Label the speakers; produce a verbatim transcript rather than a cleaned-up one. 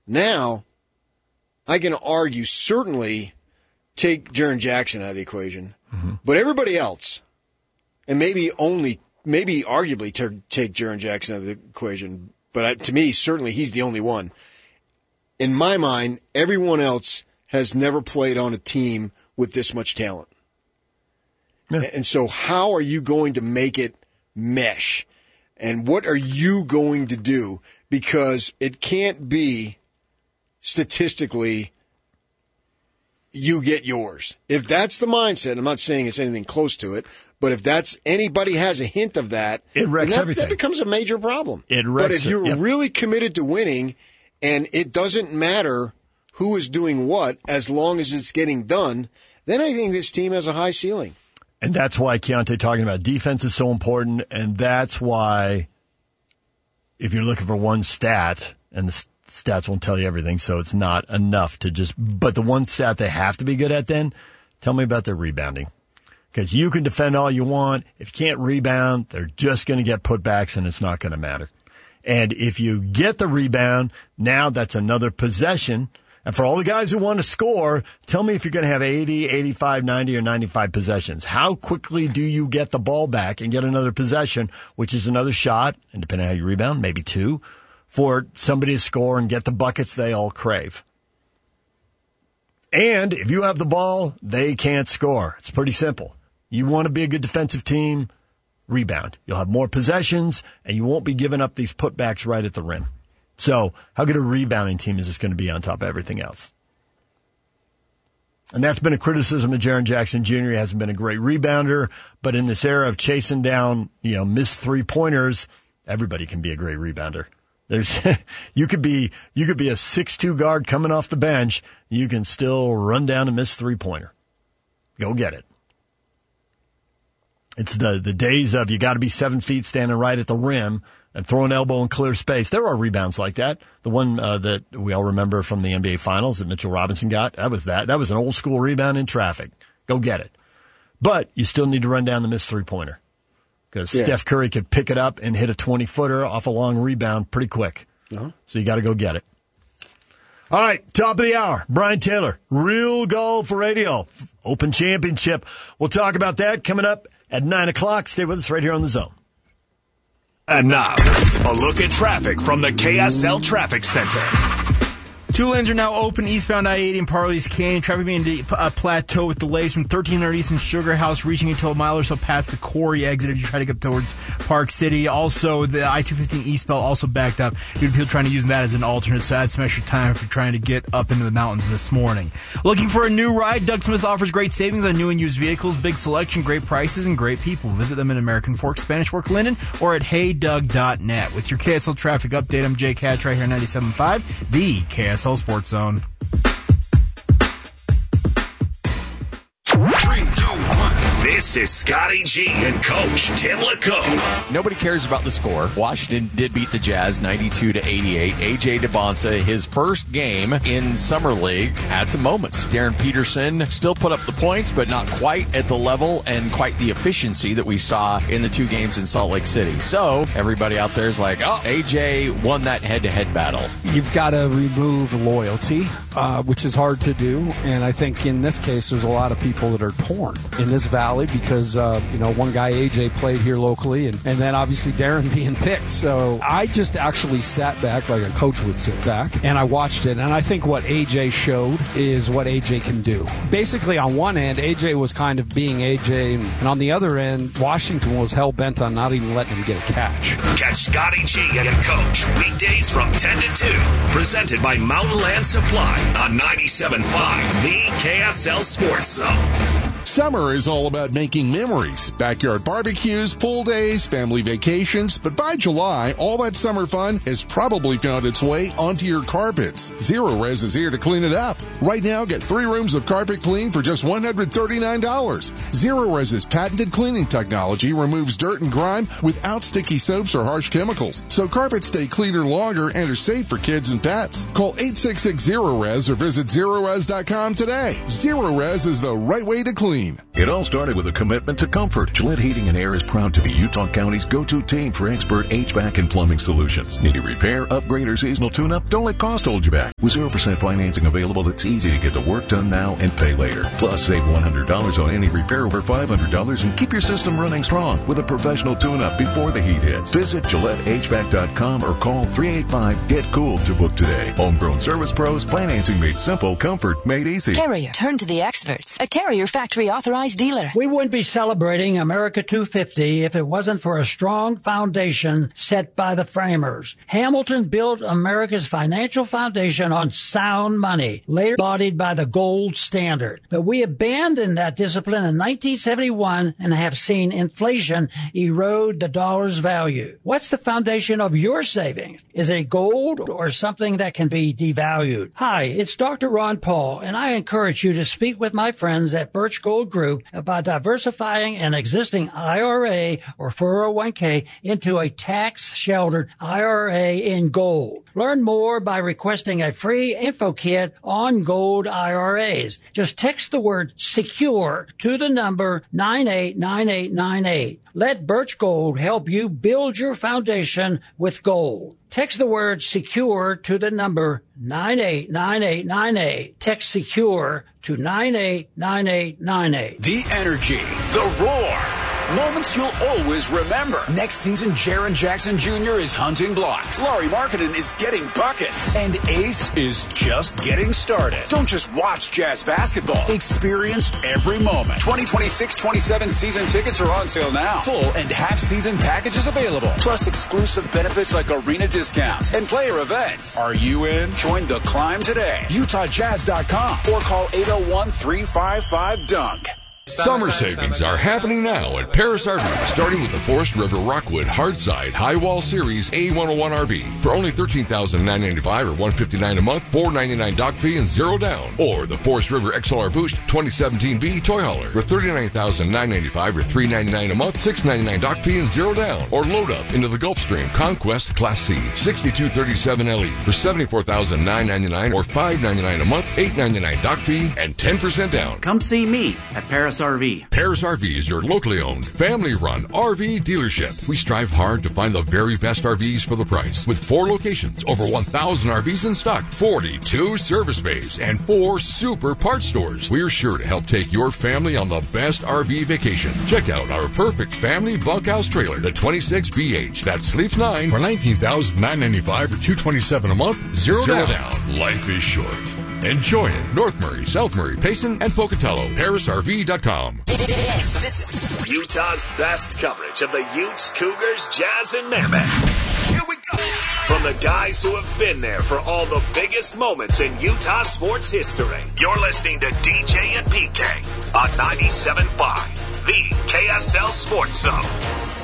Speaker 1: Now, I can argue, certainly, take Jaren Jackson out of the equation. Mm-hmm. But everybody else, and maybe only, maybe arguably ter- take Jaren Jackson out of the equation, but I, to me, certainly he's the only one. In my mind, everyone else has never played on a team with this much talent. Yeah. And so how are you going to make it mesh? And what are you going to do? Because it can't be statistically you get yours. If that's the mindset, I'm not saying it's anything close to it, but if that's anybody has a hint of that,
Speaker 2: it wrecks
Speaker 1: that,
Speaker 2: everything.
Speaker 1: That becomes a major problem.
Speaker 2: It wrecks
Speaker 1: but if you're
Speaker 2: it, yep.
Speaker 1: really committed to winning, and it doesn't matter who is doing what, as long as it's getting done, then I think this team has a high ceiling.
Speaker 2: And that's why, Keontae, talking about defense is so important, and that's why if you're looking for one stat, and the stats won't tell you everything, so it's not enough to just – but the one stat they have to be good at then, tell me about their rebounding. Because you can defend all you want. If you can't rebound, they're just going to get putbacks, and it's not going to matter. And if you get the rebound, now that's another possession. And for all the guys who want to score, tell me if you're going to have eighty, eighty-five, ninety, or ninety-five possessions. How quickly do you get the ball back and get another possession, which is another shot, and depending on how you rebound, maybe two, for somebody to score and get the buckets they all crave. And if you have the ball, they can't score. It's pretty simple. You want to be a good defensive team, rebound. You'll have more possessions, and you won't be giving up these putbacks right at the rim. So how good a rebounding team is this going to be on top of everything else? And that's been a criticism of Jaren Jackson Junior He hasn't been a great rebounder, but in this era of chasing down, you know, missed three-pointers, everybody can be a great rebounder. There's you could be you could be a six two guard coming off the bench, you can still run down a missed three-pointer. Go get it. It's the, the days of you got to be seven feet standing right at the rim and throw an elbow in clear space. There are rebounds like that. The one uh, that we all remember from the N B A Finals that Mitchell Robinson got, that was that. That was an old school rebound in traffic. Go get it. But you still need to run down the missed three-pointer because yeah. Steph Curry could pick it up and hit a twenty-footer off a long rebound pretty quick. Uh-huh. So you got to go get it. All right, top of the hour, Brian Taylor, Real Golf Radio, Open Championship. We'll talk about that coming up at nine o'clock. Stay with us right here on The Zone.
Speaker 3: And now, a look at traffic from the K S L Traffic Center.
Speaker 4: Two lanes are now open eastbound I eighty in Parley's Canyon. Traffic being a plateau with delays from thirteen hundred East and Sugar House, reaching until a mile or so past the Quarry exit if you try to get towards Park City. Also, the I two fifteen eastbound also backed up due to people trying to use that as an alternate, so add some extra time if you're trying to get up into the mountains this morning. Looking for a new ride? Doug Smith offers great savings on new and used vehicles, big selection, great prices, and great people. Visit them in American Fork, Spanish Fork, Linden, or at hey doug dot net. With your K S L traffic update, I'm Jake Hatch right here on ninety-seven point five, the K S L Sports Zone.
Speaker 3: Three, two, one. This is Scotty G and Coach Tim LeComb.
Speaker 5: Nobody cares about the score. Washington did beat the Jazz ninety-two to eighty-eight. A J DeBonsa, his first game in Summer League, had some moments. Darren Peterson still put up the points, but not quite at the level and quite the efficiency that we saw in the two games in Salt Lake City. So everybody out there is like, oh, A J won that head-to-head battle.
Speaker 6: You've got to remove loyalty, uh, which is hard to do. And I think in this case, there's a lot of people that are torn in this valley because, uh, you know, one guy, A J, played here locally, and, and then obviously Darren being picked. So I just actually sat back like a coach would sit back, and I watched it. And I think what A J showed is what A J can do. Basically, on one end, A J was kind of being A J, and on the other end, Washington was hell-bent on not even letting him get a catch.
Speaker 3: Catch Scotty G and Coach weekdays from ten to two. Presented by Mountain Land Supply on ninety-seven point five, the K S L Sports Zone.
Speaker 7: Summer is all about making memories. Backyard barbecues, pool days, family vacations. But by July, all that summer fun has probably found its way onto your carpets. Zero Res is here to clean it up. Right now, get three rooms of carpet clean for just one hundred thirty-nine dollars. Zero Res's patented cleaning technology removes dirt and grime without sticky soaps or harsh chemicals. So carpets stay cleaner longer and are safe for kids and pets. Call eight six six zero res or visit zero res dot com today. Zero Res is the right way to clean. clean.
Speaker 8: It all started with a commitment to comfort. Gillette Heating and Air is proud to be Utah County's go-to team for expert H V A C and plumbing solutions. Need a repair, upgrade, or seasonal tune-up? Don't let cost hold you back. With zero percent financing available, it's easy to get the work done now and pay later. Plus, save one hundred dollars on any repair over five hundred dollars and keep your system running strong with a professional tune-up before the heat hits. Visit Gillette H V A C dot com or call three eight five, get cool to book today. Homegrown service pros, financing made simple, comfort made easy.
Speaker 9: Carrier, turn to the experts. A Carrier factory authorized dealer.
Speaker 10: We wouldn't be celebrating America two fifty if it wasn't for a strong foundation set by the framers. Hamilton built America's financial foundation on sound money, later embodied by the gold standard. But we abandoned that discipline in nineteen seventy-one and have seen inflation erode the dollar's value. What's the foundation of your savings? Is it gold or something that can be devalued? Hi, it's Doctor Ron Paul, and I encourage you to speak with my friends at Birch Gold Group about diversifying an existing I R A or four oh one k into a tax-sheltered I R A in gold. Learn more by requesting a free info kit on gold I R As. Just text the word SECURE to the number nine eight nine eight nine eight. Let Birch Gold help you build your foundation with gold. Text the word SECURE to the number nine eight nine eight nine eight. Text SECURE to nine eight nine eight nine eight.
Speaker 11: The energy, the roar. Moments you'll always remember. Next season, Jaren Jackson Junior is hunting blocks. Laurie Markkinen is getting buckets. And Ace is just getting started. Don't just watch Jazz basketball. Experience every moment. twenty twenty-six twenty-seven season tickets are on sale now. Full and half season packages available. Plus exclusive benefits like arena discounts and player events. Are you in? Join the climb today. Utah Jazz dot com or call eight oh one, three five five, dunk.
Speaker 12: Summer savings are happening now at Paris R V, starting with the Forest River Rockwood Hardside High Wall Series A one oh one R V for only thirteen thousand nine hundred ninety-five dollars or one hundred fifty-nine dollars a month, four hundred ninety-nine dollars dock fee and zero down. Or the Forest River X L R Boost twenty seventeen B Toy Hauler for thirty-nine thousand nine hundred ninety-five dollars or three hundred ninety-nine dollars a month, six hundred ninety-nine dollars dock fee and zero down. Or load up into the Gulfstream Conquest Class C sixty-two thirty-seven L E for seventy-four thousand nine hundred ninety-nine dollars or five hundred ninety-nine dollars a month, eight hundred ninety-nine dollars dock fee and ten percent down.
Speaker 13: Come see me at Paris R V.
Speaker 12: Paris R V is your locally owned, family-run R V dealership. We strive hard to find the very best R Vs for the price. With four locations, over one thousand R Vs in stock, forty-two service bays, and four super parts stores, we're sure to help take your family on the best R V vacation. Check out our perfect family bunkhouse trailer, the twenty-six B H, that sleeps nine for nineteen thousand nine hundred ninety-five dollars or two hundred twenty-seven dollars a month, zero, zero down. down. Life is short. Enjoy it. North Murray, South Murray, Payson, and Pocatello. Paris R V dot com.
Speaker 3: This is Utah's best coverage of the Utes, Cougars, Jazz, and Mammoth. Here we go. From the guys who have been there for all the biggest moments in Utah sports history. You're listening to D J and P K on ninety-seven point five, the K S L Sports Zone.